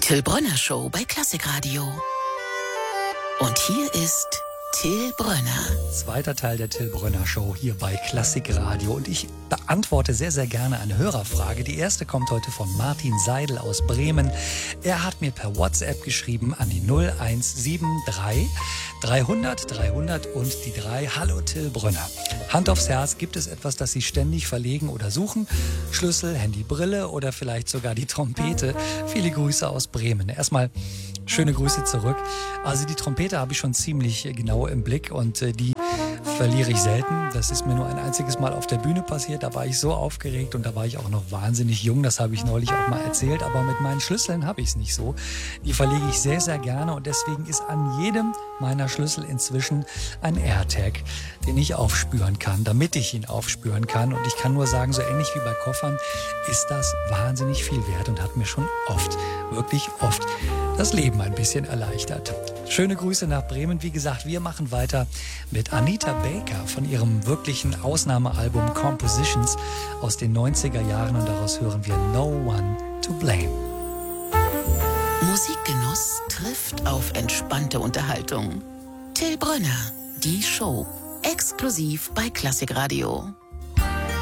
Till Brönner Show bei Klassikradio. Und hier ist Till Brönner. Zweiter Teil der Till Brönner Show hier bei Klassikradio. Und ich beantworte sehr, sehr gerne eine Hörerfrage. Die erste kommt heute von Martin Seidel aus Bremen. Er hat mir per WhatsApp geschrieben an die 0173 300 300 und die 3. Hallo Till Brönner. Hand aufs Herz, gibt es etwas, das Sie ständig verlegen oder suchen? Schlüssel, Handy, Brille oder vielleicht sogar die Trompete? Viele Grüße aus Bremen. Erstmal schöne Grüße zurück. Also die Trompete habe ich schon ziemlich genau im Blick und die verliere ich selten. Das ist mir nur ein einziges Mal auf der Bühne passiert. Da war ich so aufgeregt und da war ich auch noch wahnsinnig jung. Das habe ich neulich auch mal erzählt. Aber mit meinen Schlüsseln habe ich es nicht so. Die verlege ich sehr, sehr gerne und deswegen ist an jedem meiner Schlüssel inzwischen ein AirTag, den ich aufspüren kann, damit ich ihn aufspüren kann. Und ich kann nur sagen, so ähnlich wie bei Koffern ist das wahnsinnig viel wert und hat mir schon oft, wirklich oft das Leben ein bisschen erleichtert. Schöne Grüße nach Bremen. Wie gesagt, wir machen weiter mit Anita Baker von ihrem wirklichen Ausnahmealbum Compositions aus den 90er Jahren und daraus hören wir No One to Blame. Musikgenuss trifft auf entspannte Unterhaltung. Till Brönner, die Show, exklusiv bei Klassikradio.